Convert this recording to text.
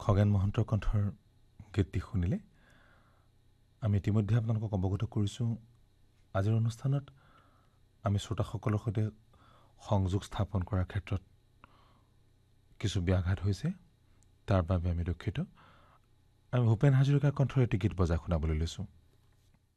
খগেন মহন্তৰ কণ্ঠৰ গীতটি শুনিলে। আমি ইতিমধ্যে আপোনালোকক অৱগত কৰিছোঁ, আজিৰ অনুষ্ঠানত আমি শ্ৰোতাসকলৰ সৈতে সংযোগ স্থাপন কৰাৰ ক্ষেত্ৰত কিছু ব্যাঘাত হৈছে, তাৰ বাবে আমি দুখিত। আমি ভূপেন হাজৰিকাৰ কণ্ঠৰ এটি গীত বজাই শুনাবলৈ লৈছোঁ।